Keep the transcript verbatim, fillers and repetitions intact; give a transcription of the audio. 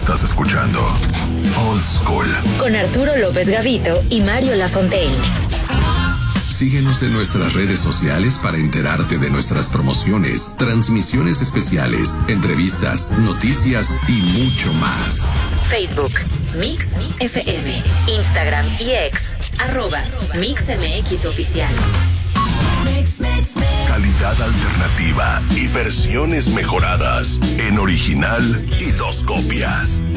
Estás escuchando Old School con Arturo López Gavito y Mario Lafontaine. Síguenos en nuestras redes sociales para enterarte de nuestras promociones, transmisiones especiales, entrevistas, noticias y mucho más. Facebook, Mix F M, Instagram y X, arroba Mix M X Oficial. Calidad alternativa y versiones mejoradas en original y dos copias.